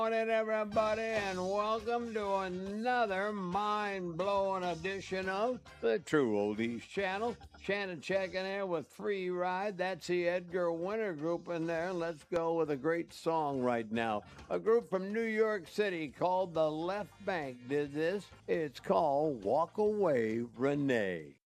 Morning, everybody, and welcome to another mind-blowing edition of the True Oldies Channel. Shannon checking in with Free Ride. That's the Edgar Winter Group in there. Let's go with a great song right now. A group from New York City called The Left Bank did this. It's called Walk Away, Renee.